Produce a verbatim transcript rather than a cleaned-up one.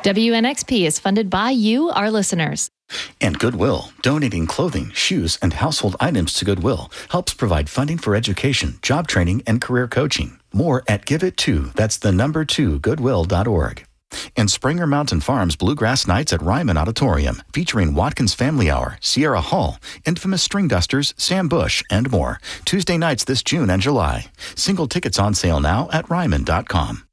W N X P is funded by you, our listeners. And Goodwill, donating clothing, shoes, and household items to Goodwill helps provide funding for education, job training, and career coaching. More at Give It To, that's the number two, goodwill dot org. And Springer Mountain Farms Bluegrass Nights at Ryman Auditorium, featuring Watkins Family Hour, Sierra Hall, Infamous String Dusters, Sam Bush, and more. Tuesday nights this June and July. Single tickets on sale now at ryman dot com.